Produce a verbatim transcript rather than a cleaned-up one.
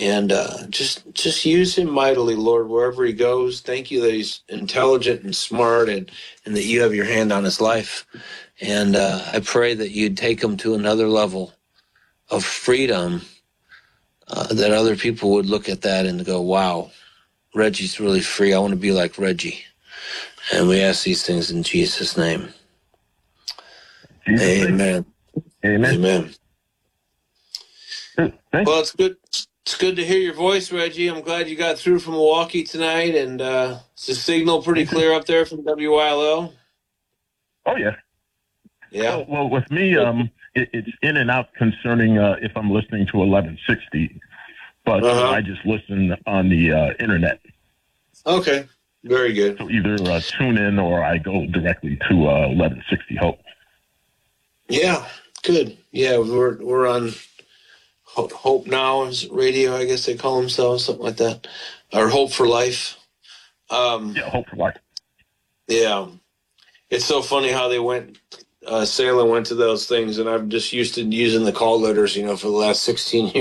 And uh, just just use him mightily, Lord, wherever he goes. Thank you that he's intelligent and smart, and, and that you have your hand on his life. And uh, I pray that you'd take him to another level of freedom, uh, that other people would look at that and go, wow, Reggie's really free. I want to be like Reggie. And we ask these things in Jesus' name. Jesus Amen. Amen. Amen. Thanks. Well, it's good. It's good to hear your voice, Reggie. I'm glad you got through from Milwaukee tonight, and uh, is the signal pretty clear up there from W Y L L? Oh, yeah. Yeah. Well, well with me, um, it, it's in and out concerning uh, if I'm listening to eleven sixty, but Uh-huh. I just listen on the uh, internet. Okay. Very good. So either uh, tune in or I go directly to uh, eleven sixty Hope. Yeah. Good. Yeah, we're we're on Ho- Hope Now is radio, I guess they call themselves, something like that, or Hope for Life. Um, Yeah, Hope for Life. Yeah. It's so funny how they went, uh, Salem went to those things, and I'm just used to using the call letters, you know, for the last sixteen years.